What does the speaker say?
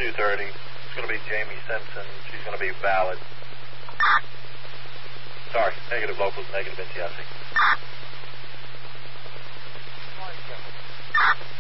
230. It's going to be Jamie Simpson. She's going to be valid. Sorry, negative locals, negative NTIC.